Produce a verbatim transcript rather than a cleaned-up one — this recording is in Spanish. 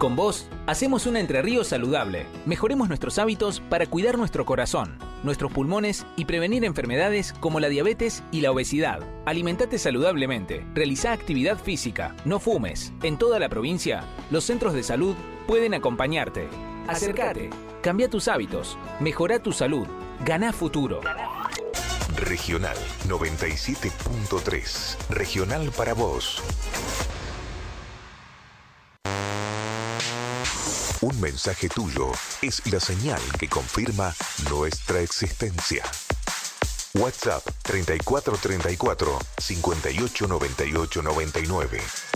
Con vos, hacemos una Entre Ríos saludable. Mejoremos nuestros hábitos para cuidar nuestro corazón, nuestros pulmones y prevenir enfermedades como la diabetes y la obesidad. Alimentate saludablemente, realiza actividad física, no fumes. En toda la provincia, los centros de salud pueden acompañarte. Acércate, cambia tus hábitos, mejora tu salud, ganá futuro. Regional noventa y siete punto tres. Regional para vos. Un mensaje tuyo es la señal que confirma nuestra existencia. WhatsApp treinta y cuatro treinta y cuatro, cincuenta y ocho noventa y ocho noventa y nueve.